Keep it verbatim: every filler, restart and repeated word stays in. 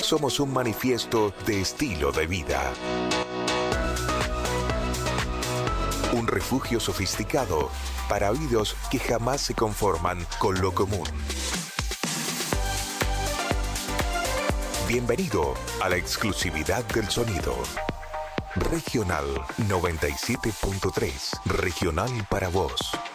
somos un manifiesto de estilo de vida. Un refugio sofisticado para oídos que jamás se conforman con lo común. Bienvenido a la exclusividad del sonido. Regional noventa y siete punto tres. Regional para vos.